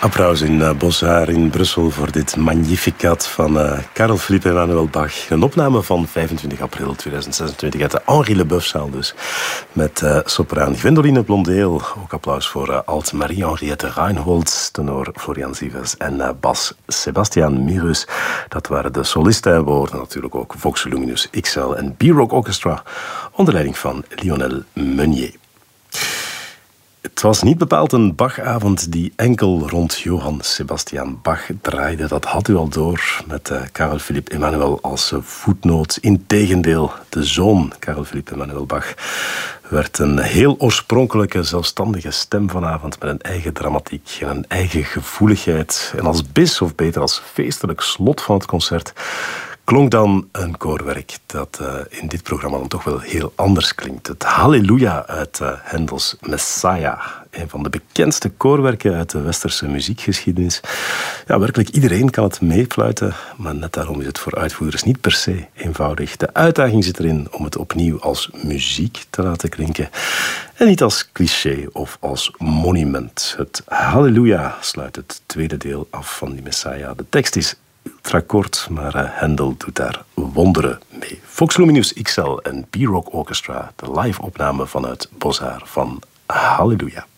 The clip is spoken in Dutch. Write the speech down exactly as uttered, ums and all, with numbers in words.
Applaus in uh, Boshaar in Brussel voor dit Magnificat van uh, Carl Philippe Emmanuel Bach. Een opname van vijfentwintig april tweeduizend zesentwintig uit de Henri Leboeufzaal dus. Met uh, sopraan Gwendoline Blondeel. Ook applaus voor uh, alt Marie-Henriette Reinholds, tenor Florian Sievers en uh, bas Sebastian Mirus. Dat waren de solisten en we hoorden natuurlijk ook Vox Luminus X L en B-Rock Orchestra onder leiding van Lionel Meunier. Het was niet bepaald een Bach-avond die enkel rond Johann Sebastian Bach draaide. Dat had u al door met uh, Carl Philippe Emmanuel als uh, voetnoot. Integendeel, de zoon Carl Philippe Emmanuel Bach werd een heel oorspronkelijke, zelfstandige stem vanavond met een eigen dramatiek en een eigen gevoeligheid. En als bis, of beter als feestelijk slot van het concert, klonk dan een koorwerk dat uh, in dit programma dan toch wel heel anders klinkt. Het Halleluja uit uh, Hendels Messiah. Een van de bekendste koorwerken uit de westerse muziekgeschiedenis. Ja, werkelijk iedereen kan het meefluiten, maar net daarom is het voor uitvoerders niet per se eenvoudig. De uitdaging zit erin om het opnieuw als muziek te laten klinken en niet als cliché of als monument. Het Halleluja sluit het tweede deel af van die Messiah. De tekst is ultra kort, maar uh, Handel doet daar wonderen mee. Vox Luminus X L en B-Rock Orchestra, de live opname vanuit Boshaar van Halleluja.